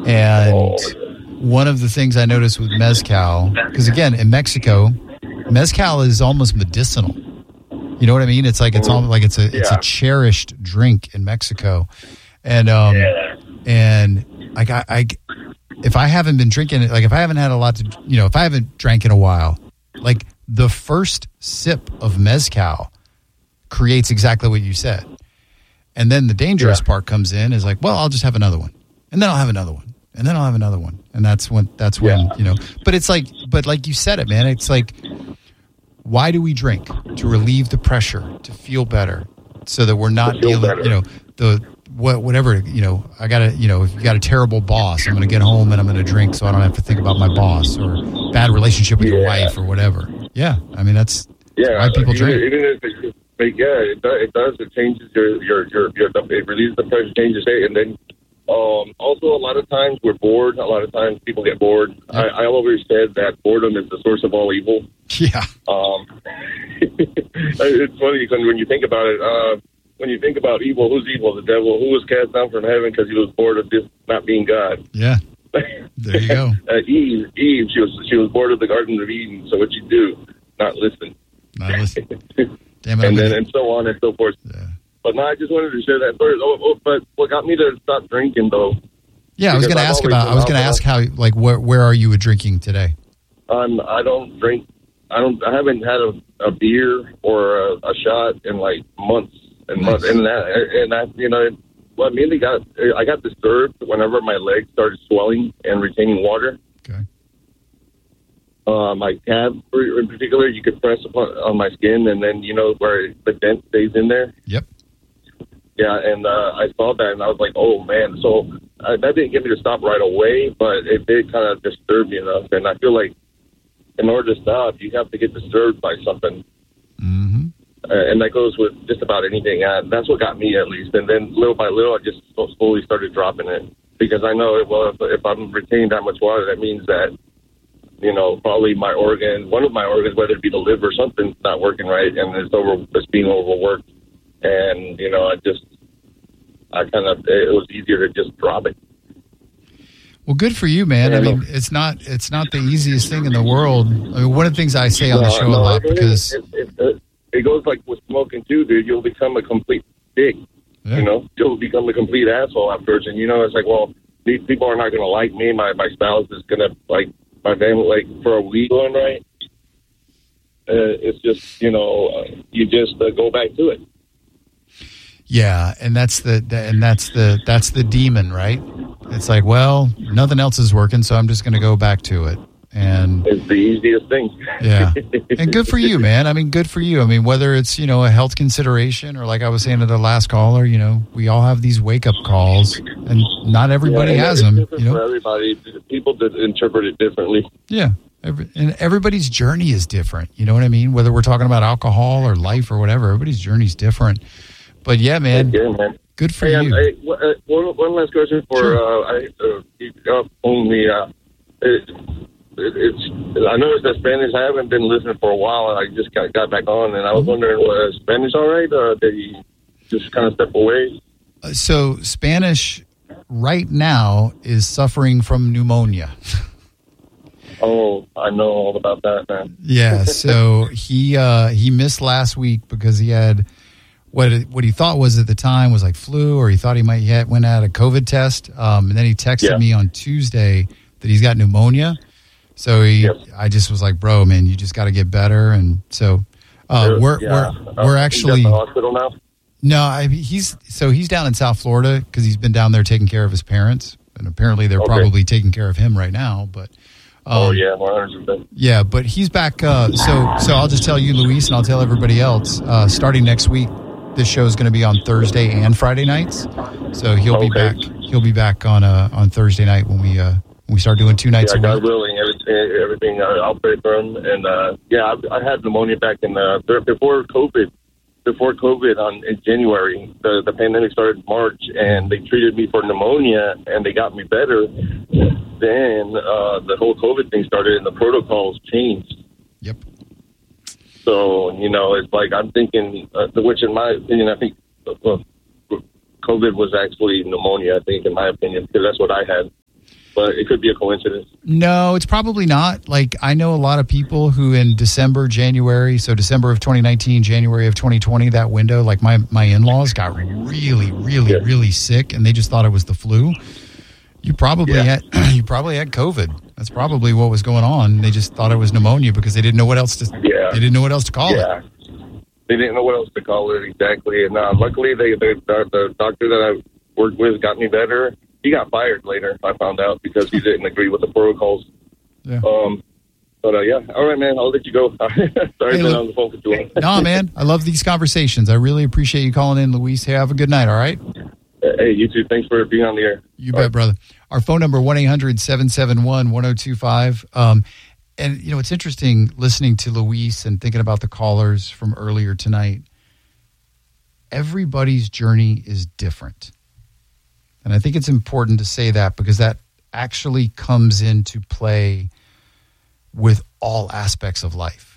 And one of the things I noticed with mezcal, because again, in Mexico, mezcal is almost medicinal. You know what I mean? It's like it's almost like it's a cherished drink in Mexico, and like I if I haven't been drinking it, like if I haven't had a lot to, if I haven't drank in a while, like the first sip of mezcal creates exactly what you said, and then the dangerous part comes in is like, well, I'll just have another one, and then I'll have another one, and then I'll have another one, and that's when But it's like, but like you said it, man, it's like. Why do we drink? To relieve the pressure, to feel better, so that we're not dealing, whatever, I got to, if you got a terrible boss, I'm going to get home and I'm going to drink so I don't have to think about my boss or bad relationship with your wife or whatever. Yeah. I mean, that's why people drink. Even if it does. It changes it relieves the pressure, changes it. And then also a lot of times we're bored. A lot of times people get bored. Yep. I always said that boredom is the source of all evil. Yeah. It's funny because when you think about it, when you think about evil, who's evil? The devil, who was cast down from heaven because he was bored of this not being God. Yeah. There you go. Eve, she was bored of the Garden of Eden. So what you do? Not listen. Damn it. And so on and so forth. Yeah. But no, I just wanted to share that story. But what got me to stop drinking, though? Yeah, I was going to ask about. I was going to ask how, like, where are you with drinking today? I don't drink. I haven't had a beer or a shot in like months and months. And that what mainly I got disturbed whenever my legs started swelling and retaining water. Okay. My calves, in particular, you could press on my skin, and then where the dent stays in there. Yep. Yeah, and I saw that, and I was like, oh, man. So that didn't get me to stop right away, but it did kind of disturb me enough. And I feel like in order to stop, you have to get disturbed by something. Mm-hmm. And that goes with just about anything. That's what got me, at least. And then little by little, I just slowly started dropping it. Because I know, if I'm retaining that much water, that means that, probably one of my organs, whether it be the liver or something's not working right, and it's being overworked. And, it was easier to just drop it. Well, good for you, man. I mean, it's not the easiest thing in the world. I mean, one of the things I say on the show a lot because it goes like with smoking too, dude. You'll become a complete dick. Yeah. You'll become a complete asshole afterwards. And it's like, well, these people are not going to like me. My spouse is going to like my family. Like for a week going right. It's just you just go back to it. Yeah, and that's the demon, right? It's like, well, nothing else is working, so I'm just going to go back to it. And it's the easiest thing. Yeah. And good for you, man. I mean, good for you. I mean, whether it's, a health consideration or like I was saying to the last caller, we all have these wake-up calls, and not everybody has them. For everybody, people interpret it differently. Yeah. And everybody's journey is different. You know what I mean? Whether we're talking about alcohol or life or whatever, everybody's journey is different. But yeah, man. Good for you. One last question for only. I noticed that Spanish. I haven't been listening for a while. I just got back on, and I was wondering, was Spanish all right, or did he just kind of step away? So Spanish right now is suffering from pneumonia. Oh, I know all about that, man. Yeah. So he missed last week because he had. What he thought was at the time was like flu, or he thought he might went out a COVID test, and then he texted me on Tuesday that he's got pneumonia. So I just was like, bro, man, you just got to get better. And so we're actually he's at the hospital now. No, he's down in South Florida because he's been down there taking care of his parents, and apparently they're probably taking care of him right now. But 100%. Yeah, but he's back. So I'll just tell you, Luis, and I'll tell everybody else. Starting next week. This show is going to be on Thursday and Friday nights, so he'll be back. He'll be back on Thursday night when we start doing 2 nights a week. God willing, everything. I'll pray for him. And I had pneumonia back in before COVID. In January, the pandemic started in March, and they treated me for pneumonia, and they got me better. Then the whole COVID thing started, and the protocols changed. Yep. So, it's like I'm thinking, which in my opinion, I think COVID was actually pneumonia, I think, in my opinion, because that's what I had. but it could be a coincidence. No, it's probably not. Like, I know a lot of people who in December, January, so December of 2019, January of 2020, that window, like my in-laws got really, really, really sick, and they just thought it was the flu. You probably had COVID. That's probably what was going on. They just thought it was pneumonia because they didn't know what else to. Yeah. They didn't know what else to call it. They didn't know what else to call it exactly. And luckily, the doctor that I worked with got me better. He got fired later, I found out, because he didn't agree with the protocols. Yeah. But yeah. All right, man. I'll let you go. Sorry, I've been on the phone for too long. No, man. I love these conversations. I really appreciate you calling in, Luis. Hey, have a good night, all right? Hey, you too. Thanks for being on the air. You bet, brother. Our phone number, 1-800-771-1025. And, you know, it's interesting listening to Luis and thinking about the callers from earlier tonight. Everybody's journey is different. And I think it's important to say that because that actually comes into play with all aspects of life.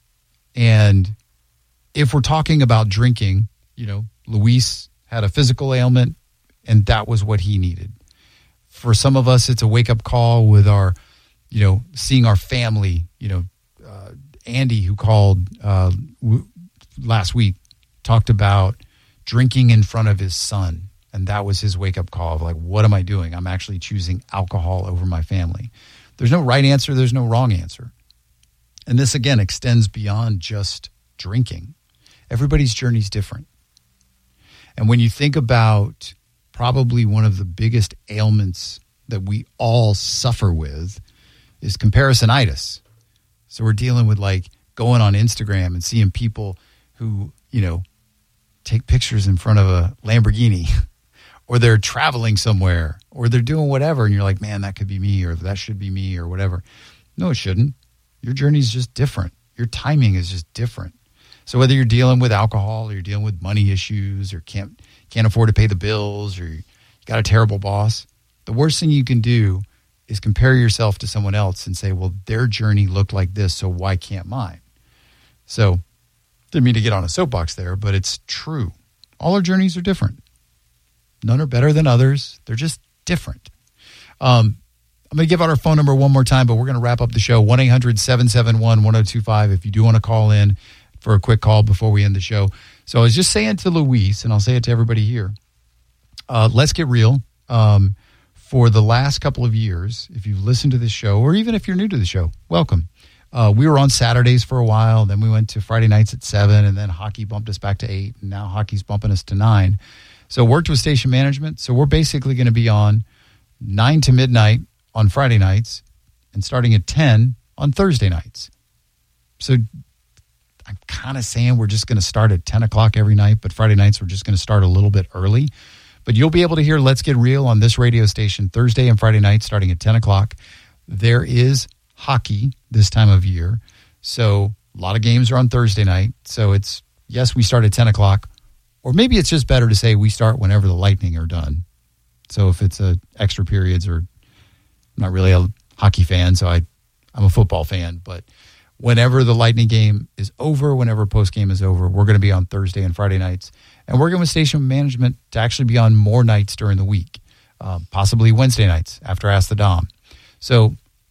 And if we're talking about drinking, you know, Luis had a physical ailment, and that was what he needed. For some of us, it's a wake-up call with our, you know, seeing our family. You know, Andy, who called last week, talked about drinking in front of his son, and that was his wake-up call of like, what am I doing? I'm actually choosing alcohol over my family. There's no right answer. There's no wrong answer. And this, again, extends beyond just drinking. Everybody's journey is different. And when you think about probably one of the biggest ailments that we all suffer with is comparisonitis. So we're dealing with like going on Instagram and seeing people who, you know, take pictures in front of a Lamborghini or they're traveling somewhere or they're doing whatever. And you're like, man, that could be me or that should be me or whatever. No, it shouldn't. Your journey is just different. Your timing is just different. So whether you're dealing with alcohol or you're dealing with money issues or can't afford to pay the bills or you got a terrible boss, the worst thing you can do is compare yourself to someone else and say, well, their journey looked like this, so why can't mine? So didn't mean to get on a soapbox there, but it's true. All our journeys are different. None are better than others. They're just different. I'm going to give out our phone number one more time, but we're going to wrap up the show. 1-800-771-1025 if you do want to call in for a quick call before we end the show. So I was just saying to Luis, and I'll say it to everybody here, let's get real. For the last couple of years, if you've listened to this show, or even if you're new to the show, welcome. We were on Saturdays for a while, then we went to Friday nights at 7, and then hockey bumped us back to 8, and now hockey's bumping us to 9. So worked with station management, so we're basically going to be on 9 to midnight on Friday nights, and starting at 10 on Thursday nights. So I'm kind of saying we're just going to start at 10 o'clock every night, but Friday nights we're just going to start a little bit early. But you'll be able to hear Let's Get Real on this radio station Thursday and Friday nights starting at 10 o'clock. There is hockey this time of year, so a lot of games are on Thursday night. So it's, yes, we start at 10 o'clock, or maybe it's just better to say we start whenever the Lightning are done. So if it's extra periods, or I'm not really a hockey fan, so I'm a football fan, but whenever the Lightning game is over, whenever post-game is over, we're going to be on Thursday and Friday nights. And working with station management to actually be on more nights during the week, possibly Wednesday nights after Ask the Dom. So,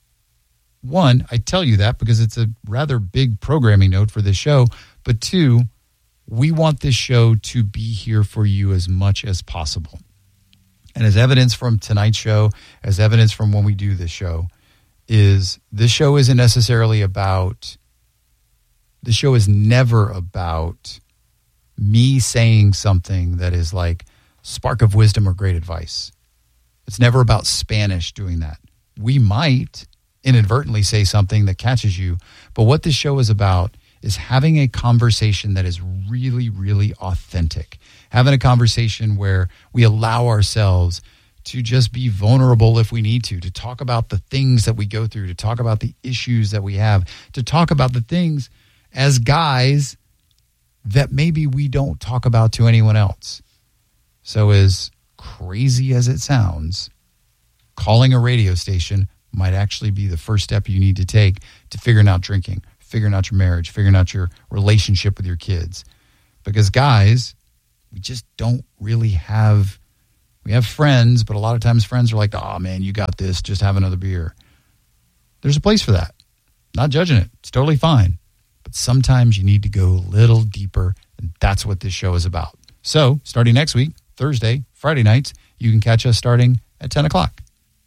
one, I tell you that because it's a rather big programming note for this show. But two, we want this show to be here for you as much as possible. And as evidence from tonight's show, as evidence from when we do this show, is this show isn't necessarily about, the show is never about me saying something that is like spark of wisdom or great advice. It's never about Spanish doing that. We might inadvertently say something that catches you, but what this show is about is having a conversation that is really, really authentic. Having a conversation where we allow ourselves to just be vulnerable if we need to talk about the things that we go through, to talk about the issues that we have, to talk about the things as guys that maybe we don't talk about to anyone else. So as crazy as it sounds, calling a radio station might actually be the first step you need to take to figuring out drinking, figuring out your marriage, figuring out your relationship with your kids. Because guys, we just don't really have, We have friends, but a lot of times friends are like, oh, man, you got this. Just have another beer. There's a place for that. Not judging it. It's totally fine. But sometimes you need to go a little deeper, and that's what this show is about. So starting next week, Thursday, Friday nights, you can catch us starting at 10 o'clock.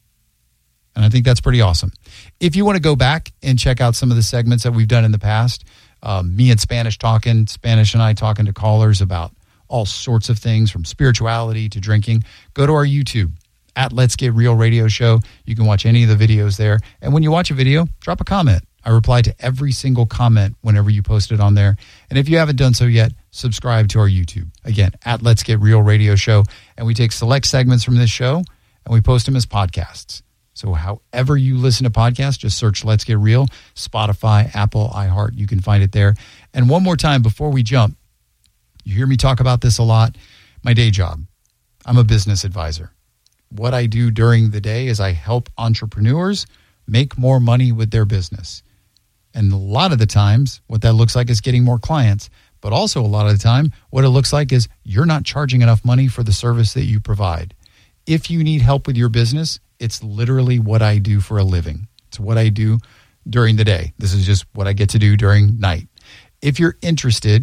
And I think that's pretty awesome. If you want to go back and check out some of the segments that we've done in the past, me and Spanish and I talking to callers about all sorts of things from spirituality to drinking, go to our YouTube at Let's Get Real Radio Show. You can watch any of the videos there. And when you watch a video, drop a comment. I reply to every single comment whenever you post it on there. And if you haven't done so yet, subscribe to our YouTube. Again, at Let's Get Real Radio Show. And we take select segments from this show and we post them as podcasts. So however you listen to podcasts, just search Let's Get Real, Spotify, Apple, iHeart. You can find it there. And one more time before we jump, you hear me talk about this a lot, my day job. I'm a business advisor. What I do during the day is I help entrepreneurs make more money with their business. And a lot of the times, what that looks like is getting more clients. But also a lot of the time, what it looks like is you're not charging enough money for the service that you provide. If you need help with your business, it's literally what I do for a living. It's what I do during the day. This is just what I get to do during night. If you're interested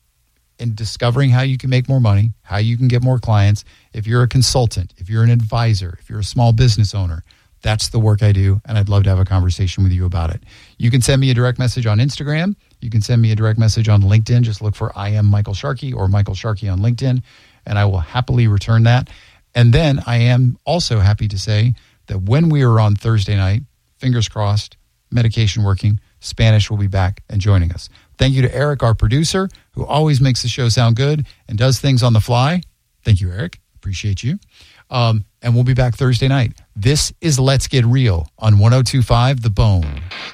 in discovering how you can make more money, how you can get more clients, if you're a consultant, if you're an advisor, if you're a small business owner, that's the work I do, and I'd love to have a conversation with you about it. You can send me a direct message on Instagram. You can send me a direct message on LinkedIn. Just look for I am Michael Sharkey or Michael Sharkey on LinkedIn, and I will happily return that. And then I am also happy to say that when we are on Thursday night, fingers crossed, medication working, Spanish will be back and joining us. Thank you to Eric, our producer, who always makes the show sound good and does things on the fly. Thank you, Eric. Appreciate you. And we'll be back Thursday night. This is Let's Get Real on 102.5 The Bone.